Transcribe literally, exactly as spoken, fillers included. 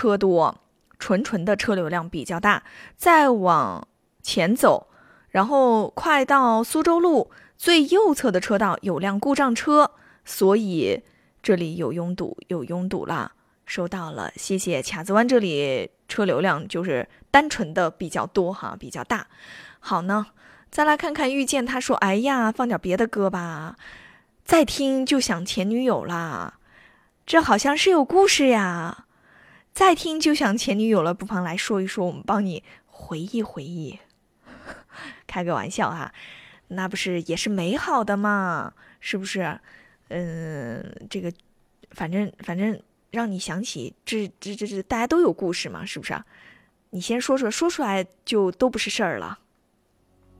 车多，纯纯的车流量比较大。再往前走，然后快到苏州路最右侧的车道有辆故障车，所以这里有拥堵，有拥堵啦。收到了，谢谢。卡子湾这里车流量就是单纯的比较多哈，比较大。好呢，再来看看遇见，他说：“哎呀，放点别的歌吧，再听就想前女友啦，这好像是有故事呀。再听就想前女友了，不妨来说一说，我们帮你回忆回忆。”开个玩笑哈，那不是也是美好的嘛，是不是？嗯，这个反正反正让你想起这这这这大家都有故事嘛，是不是啊？你先说说，说出来就都不是事儿了。